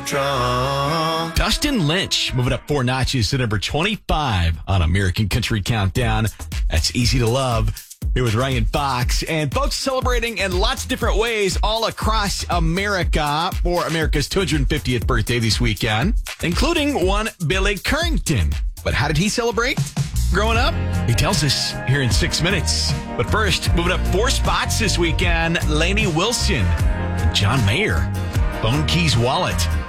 drunk. Dustin Lynch moving up 4 notches to number 25 on American Country Countdown. That's Easy to Love. Here with Ryan Fox. And folks celebrating in lots of different ways all across America for America's 250th birthday this weekend, including one Billy Currington. But how did he celebrate growing up? He tells us here in 6 minutes. But first, moving up 4 spots this weekend, Lainey Wilson and John Mayer, Bone Keys Wallet.